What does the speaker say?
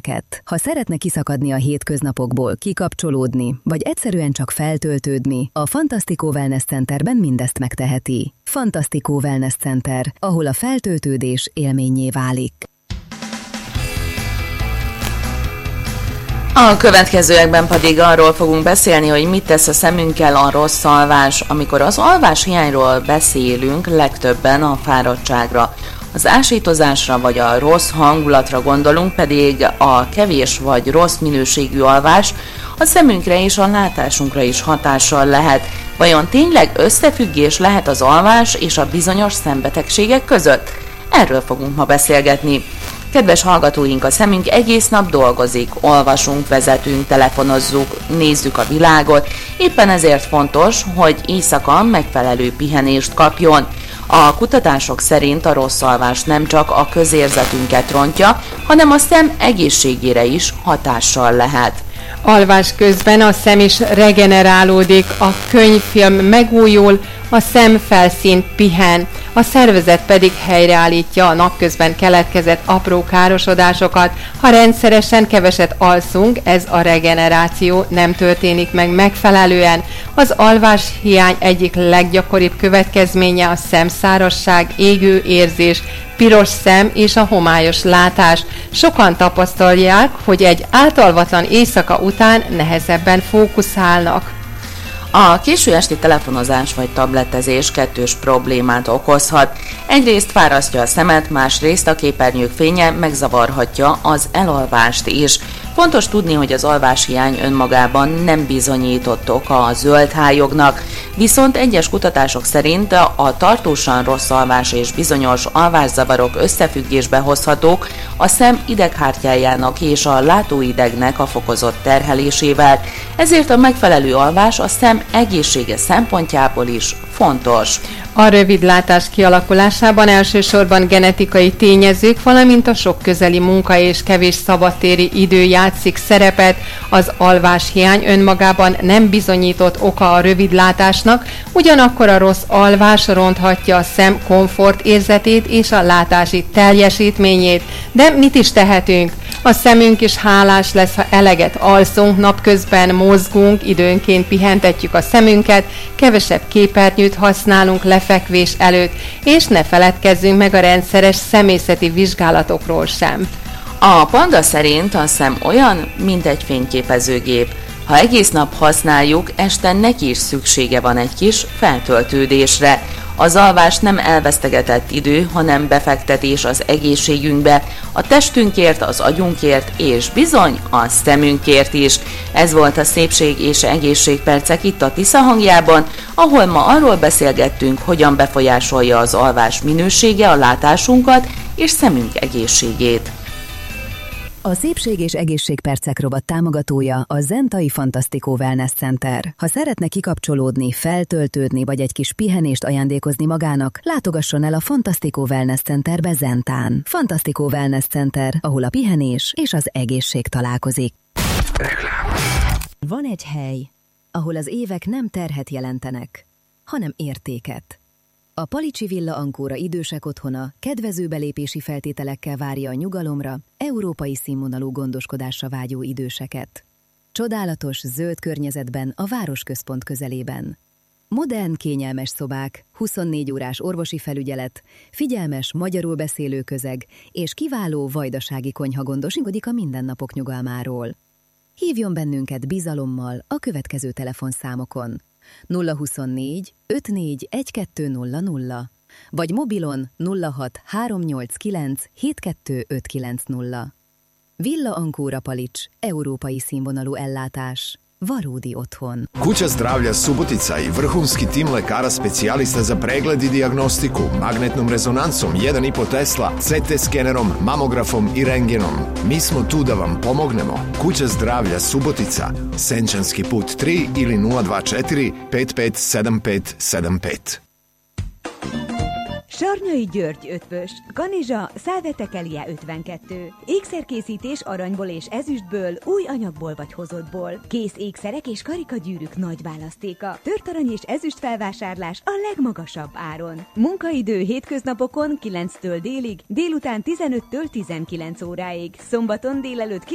érzéseket. Ha szeretne kiszakadni a hétköznapokból, kikapcsolódni, vagy egyszerűen csak feltöltődni, a Fantastico Wellness Centerben mindezt megteheti. Fantastico Wellness Center, ahol a feltöltődés élménnyé válik. A következőekben pedig arról fogunk beszélni, hogy mit tesz a szemünkkel a rossz alvás. Amikor az alvás hiányról beszélünk, legtöbben a fáradtságra, az ásítozásra vagy a rossz hangulatra gondolunk, pedig a kevés vagy rossz minőségű alvás a szemünkre és a látásunkra is hatással lehet. Vajon tényleg összefüggés lehet az alvás és a bizonyos szembetegségek között? Erről fogunk ma beszélgetni. Kedves hallgatóink, a szemünk egész nap dolgozik, olvasunk, vezetünk, telefonozzuk, nézzük a világot, éppen ezért fontos, hogy éjszaka megfelelő pihenést kapjon. A kutatások szerint a rossz alvás nem csak a közérzetünket rontja, hanem a szem egészségére is hatással lehet. Alvás közben a szem is regenerálódik, a könyvfilm megújul, a szemfelszín pihen, a szervezet pedig helyreállítja a napközben keletkezett apró károsodásokat. Ha rendszeresen keveset alszunk, ez a regeneráció nem történik meg megfelelően. Az alváshiány egyik leggyakoribb következménye a szemszárazság, égő érzés, piros szem és a homályos látás. Sokan tapasztalják, hogy egy átalvatlan éjszaka után nehezebben fókuszálnak. A késő esti telefonozás vagy tablettezés kettős problémát okozhat. Egyrészt fárasztja a szemet, másrészt a képernyők fénye megzavarhatja az elalvást is. Fontos tudni, hogy az alváshiány önmagában nem bizonyított oka a zöldhályognak, viszont egyes kutatások szerint a tartósan rossz alvás és bizonyos alvászavarok összefüggésbe hozhatók a szem ideghártyájának és a látóidegnek a fokozott terhelésével. Ezért a megfelelő alvás a szem egészsége szempontjából is fontos. A rövidlátás kialakulásában elsősorban genetikai tényezők, valamint a sok közeli munka és kevés szabadtéri idő játszik szerepet. Az alváshiány önmagában nem bizonyított oka a rövidlátásnak, ugyanakkor a rossz alvás ronthatja a szem komfortérzetét és a látási teljesítményét. De mit is tehetünk? A szemünk is hálás lesz, ha eleget alszunk, napközben mozgunk, időnként pihentetjük a szemünket, kevesebb képernyőt használunk lefekvés előtt, és ne feledkezzünk meg a rendszeres szemészeti vizsgálatokról sem. A panda szerint a szem olyan, mint egy fényképezőgép. Ha egész nap használjuk, este neki is szüksége van egy kis feltöltődésre. Az alvás nem elvesztegetett idő, hanem befektetés az egészségünkbe, a testünkért, az agyunkért, és bizony a szemünkért is. Ez volt a Szépség és Egészségpercek itt a Tisza hangjában, ahol ma arról beszélgettünk, hogyan befolyásolja az alvás minősége a látásunkat és szemünk egészségét. A Szépség és Egészségpercek rovat támogatója a Zentai Fantastico Wellness Center. Ha szeretne kikapcsolódni, feltöltődni vagy egy kis pihenést ajándékozni magának, látogasson el a Fantastico Wellness Centerbe Zentán. Fantastico Wellness Center, ahol a pihenés és az egészség találkozik. Van egy hely, ahol az évek nem terhet jelentenek, hanem értéket. A Palicsi Villa Ancora idősek otthona kedvező belépési feltételekkel várja a nyugalomra, európai színvonalú gondoskodásra vágyó időseket. Csodálatos, zöld környezetben a városközpont közelében. Modern, kényelmes szobák, 24 órás orvosi felügyelet, figyelmes, magyarul beszélő közeg és kiváló vajdasági konyha gondoskodik a mindennapok nyugalmáról. Hívjon bennünket bizalommal a következő telefonszámokon: 024 54 1200 vagy mobilon 06 389 72590. Villa Ancora Palić, európai színvonalú ellátás, valódi otthon. Kuća zdravlja Subotica i vrhunski tim lekara specijalista za pregled i dijagnostiku, magnetnom rezonancom 1,5 Tesla, CT skenerom, mamografom i rentgenom. Mi smo tu da vam pomognemo. Kuća zdravlja Subotica, Senčanski put 3 ili 024 557575. Sarnyai György ötvös, Kanizsa, Szálvetekelie 52. Ékszerkészítés aranyból és ezüstből, új anyagból vagy hozottból. Kész ékszerek és karikagyűrűk nagy választéka. Tört arany és ezüst felvásárlás a legmagasabb áron. Munkaidő hétköznapokon 9-től délig, délután 15-től 19 óráig. Szombaton délelőtt